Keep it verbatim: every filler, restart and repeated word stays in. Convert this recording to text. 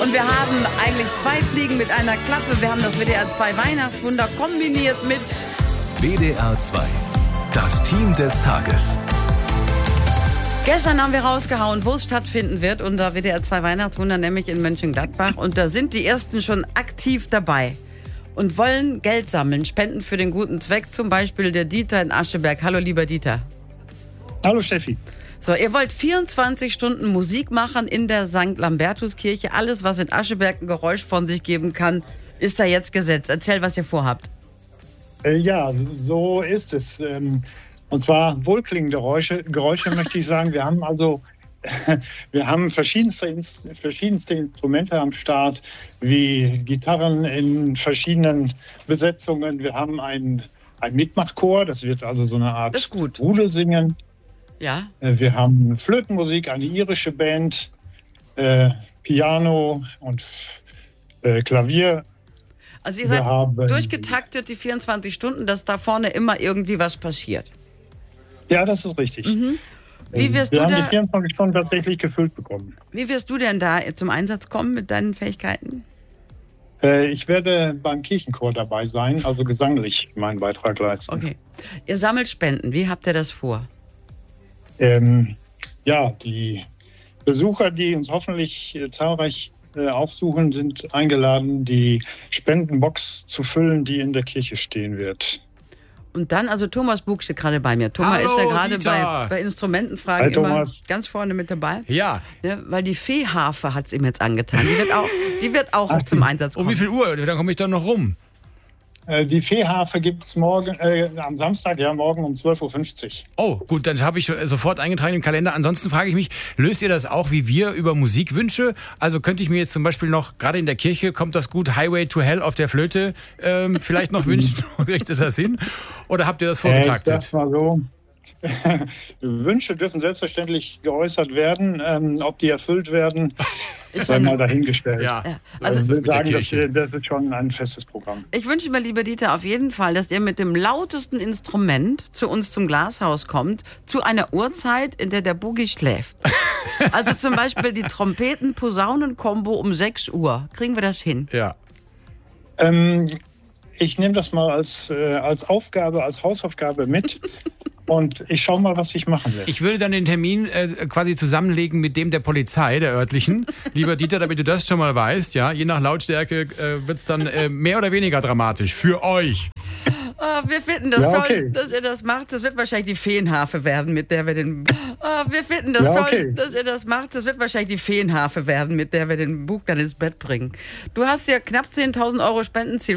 Und wir haben eigentlich zwei Fliegen mit einer Klappe. Wir haben das W D R zwei Weihnachtswunder kombiniert mit W D R zwei, das Team des Tages. Gestern haben wir rausgehauen, wo es stattfinden wird, unser W D R zwei Weihnachtswunder, nämlich in Mönchengladbach. Und da sind die Ersten schon aktiv dabei und wollen Geld sammeln, Spenden für den guten Zweck. Zum Beispiel der Dieter in Ascheberg. Hallo, lieber Dieter. Hallo, Steffi. So, ihr wollt vierundzwanzig Stunden Musik machen in der Sankt Lambertuskirche. Alles, was in Ascheberg ein Geräusch von sich geben kann, ist da jetzt gesetzt. Erzähl, was ihr vorhabt. Äh, ja, so ist es. Ähm, und zwar wohlklingende Geräusche, Geräusche möchte ich sagen. Wir haben also wir haben verschiedenste, verschiedenste Instrumente am Start, wie Gitarren in verschiedenen Besetzungen. Wir haben einen, einen Mitmachchor, das wird also so eine Art Rudelsingen. Ja. Wir haben Flötenmusik, eine irische Band, äh, Piano und äh, Klavier. Also ihr seid durchgetaktet, die vierundzwanzig Stunden, dass da vorne immer irgendwie was passiert. Ja, das ist richtig. Mhm. Wie wirst Wir du haben da, die vierundzwanzig Stunden tatsächlich gefüllt bekommen. Wie wirst du denn da zum Einsatz kommen mit deinen Fähigkeiten? Äh, ich werde beim Kirchenchor dabei sein, also gesanglich meinen Beitrag leisten. Okay. Ihr sammelt Spenden. Wie habt ihr das vor? Ähm, ja, die Besucher, die uns hoffentlich äh, zahlreich äh, aufsuchen, sind eingeladen, die Spendenbox zu füllen, die in der Kirche stehen wird. Und dann, also Thomas Bug steht gerade bei mir. Thomas Hallo, ist ja gerade Dieter. bei, bei Instrumentenfragen Hi, immer Thomas. ganz vorne mit dabei. Ja. Ja, weil die Feeharfe hat es ihm jetzt angetan. Die wird auch, die wird auch Ach, zum Einsatz kommen. Um wie viel Uhr? Dann komme ich doch noch rum. Äh, die Feeharfe gibt es morgen, äh, am Samstag, ja, morgen um zwölf Uhr fünfzig. Oh, gut, dann habe ich sofort eingetragen im Kalender. Ansonsten frage ich mich, löst ihr das auch wie wir über Musikwünsche? Also könnte ich mir jetzt zum Beispiel noch, gerade in der Kirche, kommt das gut, Highway to Hell auf der Flöte ähm, vielleicht noch wünschen? Richtet das hin? Oder habt ihr das vorgetaktet? Äh, ich sag's mal so. Wünsche dürfen selbstverständlich geäußert werden. Ähm, ob die erfüllt werden, ist dann mal dahingestellt. Ja. Ja, Also also ich will sagen, das, das ist schon ein festes Programm. ich wünsche mir, lieber Dieter, auf jeden Fall, dass ihr mit dem lautesten Instrument zu uns zum Glashaus kommt, zu einer Uhrzeit, in der der Boogie schläft. Also zum Beispiel die Trompeten-Posaunen-Kombo um sechs Uhr. Kriegen wir das hin? Ja. Ähm, ich nehme das mal als, äh, als Aufgabe, als Hausaufgabe mit. Und ich schaue mal, was sich machen lässt. Ich würde dann den Termin äh, quasi zusammenlegen mit dem der Polizei, der örtlichen. Lieber Dieter, damit du das schon mal weißt, ja, je nach Lautstärke äh, wird es dann äh, mehr oder weniger dramatisch. Für euch. Oh, wir finden das Ja, toll, okay. dass ihr das macht. Das wird wahrscheinlich die Feenharfe werden, mit der wir den... Oh, wir finden das Ja, toll, okay. dass ihr das macht. Das wird wahrscheinlich die Feenharfe werden, mit der wir den Bug dann ins Bett bringen. Du hast ja knapp zehntausend Euro Spendenziel